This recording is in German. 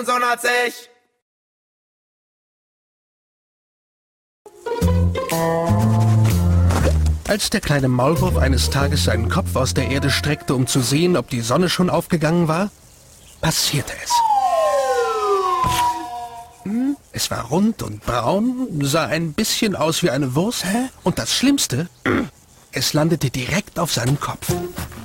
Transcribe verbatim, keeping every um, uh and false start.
fünfundneunzig. Als der kleine Maulwurf eines Tages seinen Kopf aus der Erde streckte, um zu sehen, ob die Sonne schon aufgegangen war, passierte es. Hm, es war rund und braun, sah ein bisschen aus wie eine Wurst. Und das Schlimmste, es landete direkt auf seinem Kopf.